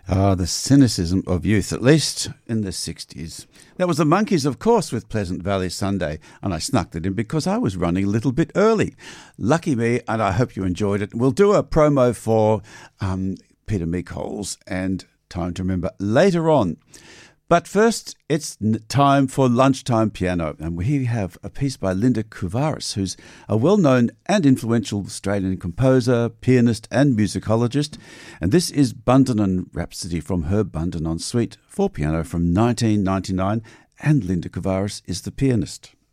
Ah, the cynicism of youth, at least in the 60s. That was the Monkees, of course, with Pleasant Valley Sunday, and I snuck it in because I was running a little bit early. Lucky me, and I hope you enjoyed it. We'll do a promo for Peter Meekholes and Time to Remember later on. But first, it's time for Lunchtime Piano, and we have a piece by Linda Kouvaris, who's a well-known and influential Australian composer, pianist and musicologist, and this is Bundanon Rhapsody from her Bundanon Suite for piano from 1999, and Linda Kouvaris is the pianist.